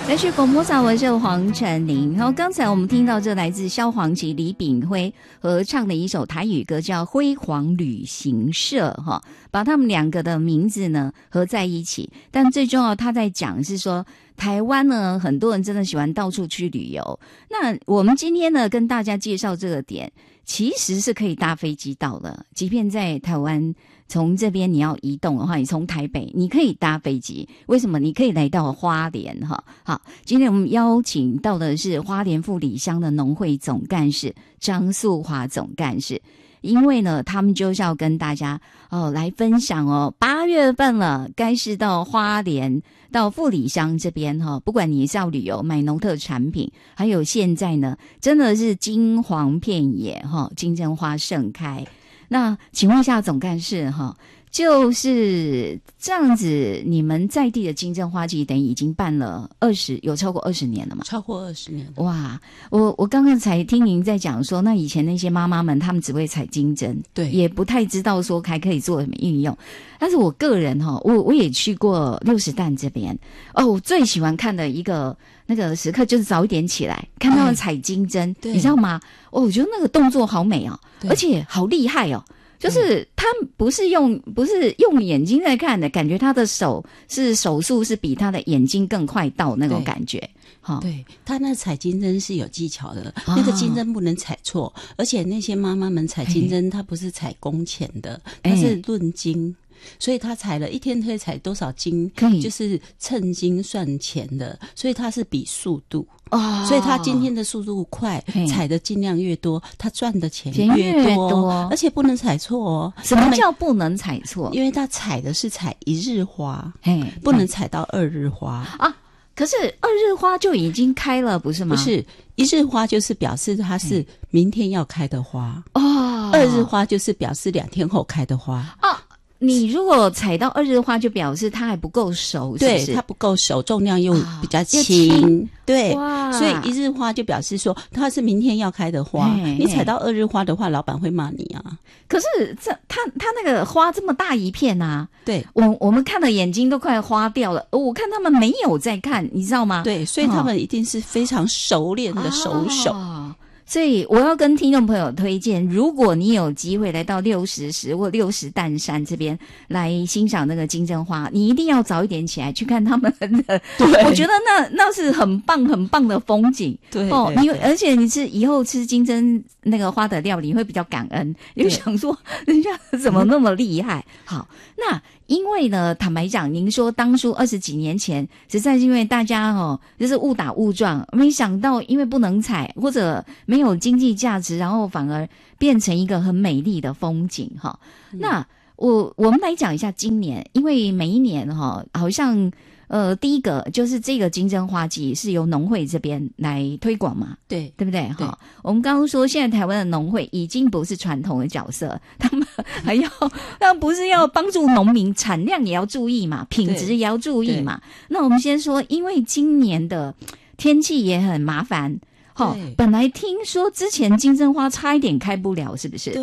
来去广播上，我是黄晨林。然后刚才我们听到这来自萧煌奇、李炳辉合唱的一首台语歌，叫《辉煌旅行社》哈，把他们两个的名字呢合在一起。但最重要，他在讲是说，台湾呢很多人真的喜欢到处去旅游。那我们今天呢跟大家介绍这个点，其实是可以搭飞机到的，即便在台湾。从这边你要移动的话，你从台北你可以搭飞机，为什么？你可以来到花莲哈。好，今天我们邀请到的是花莲富里乡的农会总干事张素华总干事，因为呢他们就是要跟大家来分享8月份了，该是到花莲到富里乡这边不管你是要旅游买农特产品，还有现在呢真的是金黄遍野金针花盛开。那请问一下总干事就是这样子，你们在地的金针花季等于已经办了有超过20年了吗？ 超过20年。 哇，我刚刚才听您在讲说，那以前那些妈妈们她们只会采金针， 对， 也不太知道说还可以做什么运用。但是我个人我也去过60担这边我最喜欢看的一个那个时刻就是早一点起来看他们采金针，你知道吗？我觉得那个动作好美而且好厉害就是他不是用眼睛在看的，感觉他的手速是比他的眼睛更快到那种感觉。 对，他那采金针是有技巧的，那个金针不能采错，而且那些妈妈们采金针，她不是采工钱的，她是论斤。所以他采了一天可以采多少斤，就是称斤算钱的，所以他是比速度所以他今天的速度快，采的斤量越多，他赚的钱越多，而且不能采错什么叫不能采错？ 因为他采的是采1日花，不能采到2日花啊。可是2日花就已经开了，不是吗？ 不是，1日花就是表示它是明天要开的花2日花就是表示2天后开的花你如果采到2日花，就表示它还不够熟，是不是？ 对，它不够熟，重量又比较轻，对，所以1日花就表示说它是明天要开的花。你采到2日花的话，老板会骂你啊。 可是它那个花这么大一片啊， 对， 我们看的眼睛都快花掉了。我看他们没有在看，你知道吗？ 对，所以他们一定是非常熟练的熟手。 所以我要跟听众朋友推荐，如果你有机会来到60石或60担山这边来欣赏那个金针花，你一定要早一点起来去看他们的。我觉得那是很棒很棒的风景。 对而且你以后吃金针那个花的料理，你会比较感恩，你就想说人家怎么那么厉害。好，那因为呢，坦白讲，您说当初20几年前，实在是因为大家就是误打误撞，没想到因为不能采或者没有经济价值，然后反而变成一个很美丽的风景那我们来讲一下今年，因为每一年好像第一个就是这个金针花季是由农会这边来推广嘛，对不对？我们刚刚说现在台湾的农会已经不是传统的角色，他们不是要帮助农民，产量也要注意嘛，品质也要注意嘛。那我们先说，因为今年的天气也很麻烦本来听说之前金针花差一点开不了，是不是？